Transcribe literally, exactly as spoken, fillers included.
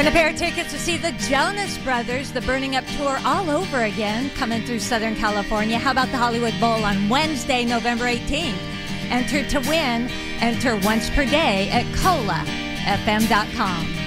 And a pair of tickets to see the Jonas Brothers, the Burning Up Tour all over again, coming through Southern California. How about the Hollywood Bowl on Wednesday, November eighteenth? Enter to win. Enter once per day at cola f m dot com.